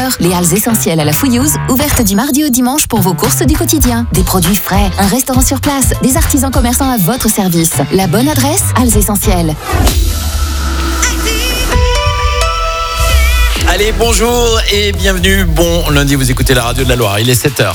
saveurs. Les halles essentielles à la Fouillouse, ouvertes du mardi au dimanche pour vos courses du quotidien. Des produits frais, un restaurant sur place, des artisans commerçants à votre service. La bonne adresse, Halles essentielles. Allez, bonjour et bienvenue. Bon lundi, vous écoutez la radio de la Loire. Il est 7h.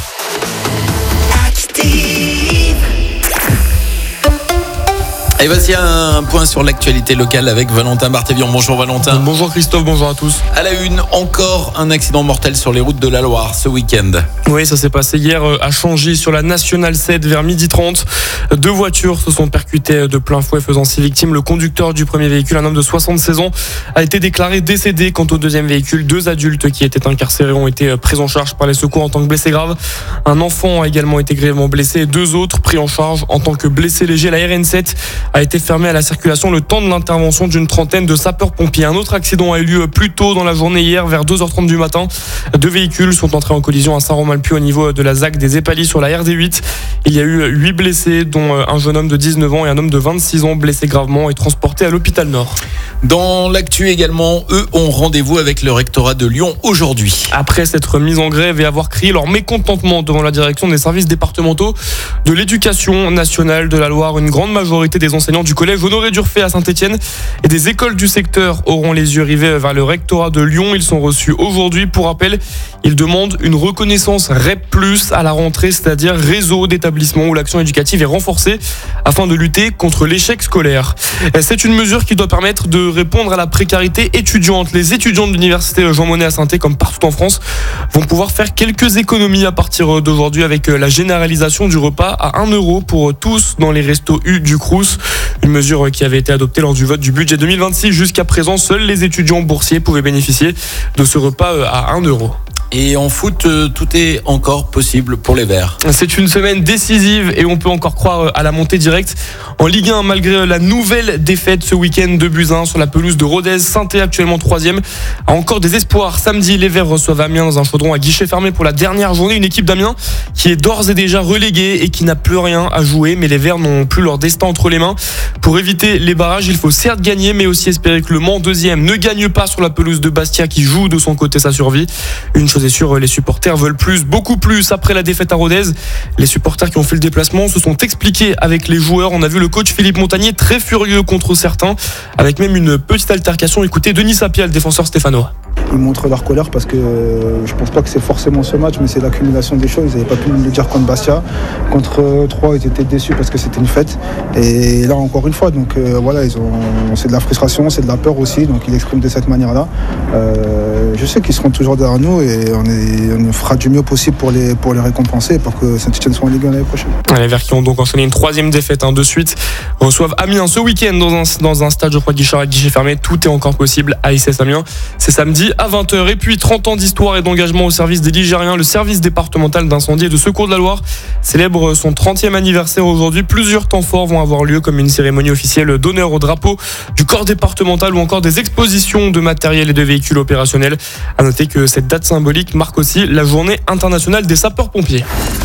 Et voici un point sur l'actualité locale avec Valentin Barthévion. Bonjour Valentin. Bonjour Christophe, bonjour à tous. À la une, encore un accident mortel sur les routes de la Loire ce week-end. Oui, ça s'est passé hier à Changy sur la Nationale 7 vers 12h30. 2 voitures se sont percutées de plein fouet faisant 6 victimes. Le conducteur du premier véhicule, un homme de 76 ans, a été déclaré décédé. Quant au deuxième véhicule, 2 adultes qui étaient incarcérés ont été pris en charge par les secours en tant que blessés graves. Un enfant a également été grièvement blessé et 2 autres pris en charge en tant que blessés légers. La RN7 a été fermée à la circulation le temps de l'intervention d'une trentaine de sapeurs-pompiers. Un autre accident a eu lieu plus tôt dans la journée hier vers 2h30 du matin. 2 véhicules sont entrés en collision à Saint-Romain-le-Puy au niveau de la ZAC des Épalis sur la RD8. Il y a eu 8 blessés dont un jeune homme de 19 ans et un homme de 26 ans blessés gravement et transportés à l'hôpital Nord. Dans l'actu également, eux ont rendez-vous avec le rectorat de Lyon aujourd'hui. Après s'être mis en grève et avoir crié leur mécontentement devant la direction des services départementaux de l'éducation nationale de la Loire, une grande majorité des enseignants du collège Honoré d'Urfé à Saint-Étienne et des écoles du secteur auront les yeux rivés vers le rectorat de Lyon. Ils sont reçus aujourd'hui. Pour rappel, ils demandent une reconnaissance REP+, à la rentrée, c'est-à-dire réseau d'établissements où l'action éducative est renforcée afin de lutter contre l'échec scolaire. C'est une mesure qui doit permettre de répondre à la précarité étudiante. Les étudiants de l'université Jean Monnet à Saint-Étienne, comme partout en France, vont pouvoir faire quelques économies à partir d'aujourd'hui avec la généralisation du repas à 1 € pour tous dans les restos U du Crous. Une mesure qui avait été adoptée lors du vote du budget 2026. Jusqu'à présent, seuls les étudiants boursiers pouvaient bénéficier de ce repas à 1 €. Et en foot, tout est encore possible pour les Verts. C'est une semaine décisive et on peut encore croire à la montée directe en Ligue 1 malgré la nouvelle défaite ce week-end de Buzyn sur la pelouse de Rodez. Saint-Étienne, actuellement 3e, a encore des espoirs. Samedi, les Verts reçoivent Amiens dans un chaudron à guichet fermé pour la dernière journée. Une équipe d'Amiens qui est d'ores et déjà reléguée et qui n'a plus rien à jouer. Mais les Verts n'ont plus leur destin entre les mains. Pour éviter les barrages, il faut certes gagner, mais aussi espérer que le Mans, 2e, ne gagne pas sur la pelouse de Bastia qui joue de son côté sa survie. Une chose est sûre, les supporters veulent plus, beaucoup plus après la défaite à Rodez. Les supporters qui ont fait le déplacement se sont expliqués avec les joueurs. On a vu le coach Philippe Montagnier très furieux contre certains, avec même une petite altercation. Écoutez Denis Sapia, le défenseur stéphanois. Ils montrent leur colère parce que je pense pas que c'est forcément ce match, mais c'est l'accumulation des choses. Ils n'avaient pas pu le dire contre Bastia. Contre 3, ils étaient déçus parce que c'était une fête. Et là, encore une fois, donc voilà, c'est de la frustration, c'est de la peur aussi. Donc ils l'expriment de cette manière-là. Je sais qu'ils seront toujours derrière nous et on fera du mieux possible pour les récompenser, pour que Saint-Étienne soit en Ligue 1 l'année prochaine. Les Verts qui ont donc enchaîné une 3e défaite de suite reçoivent Amiens ce week-end dans un stade, je crois, guichet fermé. Tout est encore possible à ICS Amiens. C'est samedi à 20h. Et puis 30 ans d'histoire et d'engagement au service des Ligériens. Le service départemental d'incendie et de secours de la Loire célèbre son 30e anniversaire aujourd'hui. Plusieurs temps forts vont avoir lieu, comme une cérémonie officielle d'honneur au drapeau du corps départemental ou encore des expositions de matériel et de véhicules opérationnels. À noter que cette date symbolique marque aussi la journée internationale des sapeurs-pompiers.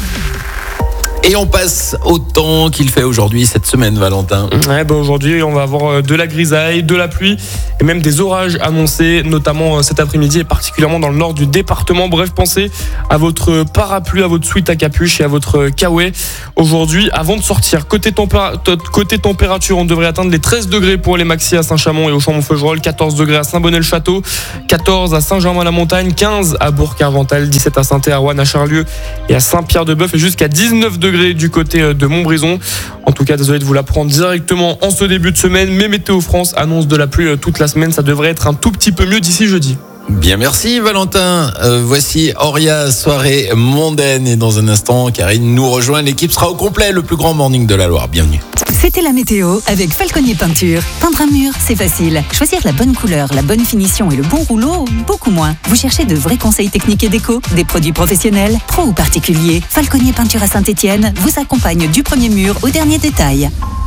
Et on passe au temps qu'il fait aujourd'hui, cette semaine, Valentin. Aujourd'hui, on va avoir de la grisaille, de la pluie et même des orages annoncés, notamment cet après-midi et particulièrement dans le nord du département. Bref, pensez à votre parapluie, à votre sweat à capuche et à votre kawaii aujourd'hui avant de sortir. Côté température, on devrait atteindre les 13 degrés pour les maxi à Saint-Chamond et au Chambon-Feugerolles, 14 degrés à Saint-Bonnet-le-Château, 14 à Saint-Germain-la-Montagne, 15 à Bourg-Carvental, 17 à Saint-Thé, à Roanne, à Charlieu et à Saint-Pierre-de-Bœuf et jusqu'à 19 degrés du côté de Montbrison. En tout cas, désolé de vous l'apprendre directement en ce début de semaine, mais Météo France annonce de la pluie toute la semaine. Ça devrait être un tout petit peu mieux d'ici jeudi. Bien, merci Valentin. Voici Auria, soirée mondaine. Et dans un instant, Karine nous rejoint. L'équipe sera au complet, le plus grand morning de la Loire. Bienvenue. C'était la météo avec Falconier Peinture. Peindre un mur, c'est facile. Choisir la bonne couleur, la bonne finition et le bon rouleau, beaucoup moins. Vous cherchez de vrais conseils techniques et déco, des produits professionnels, pro ou particuliers. Falconier Peinture à Saint-Étienne vous accompagne du premier mur au dernier détail.